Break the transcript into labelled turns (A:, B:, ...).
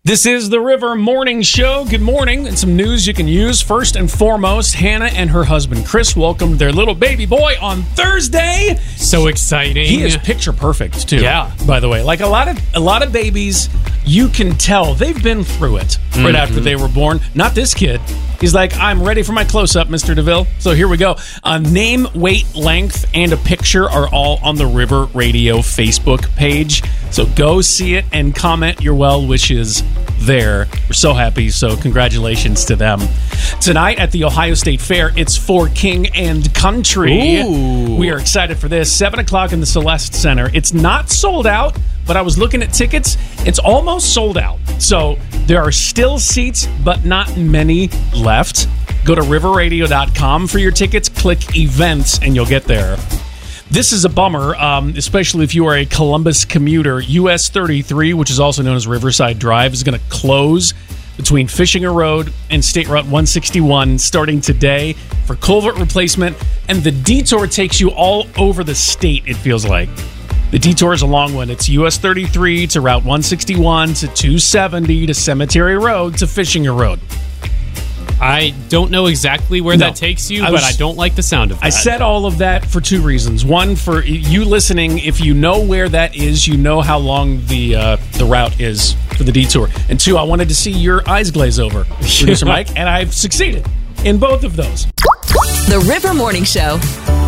A: This is the River Morning Show. Good morning, and some news you can use. First and foremost, Hannah and her husband Chris welcomed their little baby boy on Thursday.
B: So exciting!
A: He is picture perfect too.
B: Yeah.
A: By the way, like a lot of babies, you can tell they've been through it right after they were born. Not this kid. He's like, I'm ready for my close-up, Mr. DeVille. So here we go. Name, weight, length, and a picture are all on the River Radio Facebook page. So go see it and comment your well wishes there. We're so happy, so congratulations to them. Tonight at the Ohio State Fair, it's for King and Country.
B: Ooh.
A: We are excited for this. 7 o'clock in the Celeste Center. It's not sold out, but I was looking at tickets. It's almost sold out. So there are still seats, but not many left. Go to riverradio.com for your tickets. Click events, and you'll get there. This is a bummer, especially if you are a Columbus commuter. US 33, which is also known as Riverside Drive, is going to close between Fishinger Road and State Route 161 starting today for culvert replacement. And the detour takes you all over the state, it feels like. The detour is a long one. It's US 33 to Route 161 to 270 to Cemetery Road to Fishinger Road.
B: I don't know exactly where that takes you, but I don't like the sound of that.
A: I said all of that for two reasons. One, for you listening, if you know where that is, you know how long the route is for the detour. And two, I wanted to see your eyes glaze over, Producer Mike, and I've succeeded in both of those.
C: The River Morning Show.